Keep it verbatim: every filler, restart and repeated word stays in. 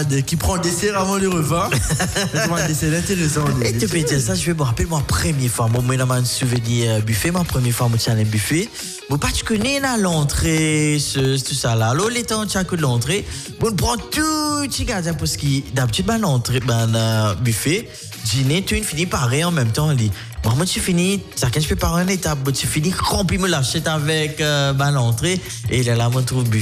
qui prend le dessert avant le repas. C'est intéressant. Et tu peux dire ça, je vais me rappeler ma première fois. Moi, j'ai un souvenir buffet, ma première fois, je suis un buffet. Bon, pas tu connais là l'entrée, ce, tout ça là. Alors, les temps, tu as que l'entrée. Bon, on prend tout, tu gardes parce que d'habitude, ben, l'entrée, ben, euh, buffet, dîner, tu finis pareil en même temps. Bon, moi, tu finis, ça, quand je fais par une étape, tu finis rempli me l'achète avec euh, ben, l'entrée. Et là, là, on trouve buffet.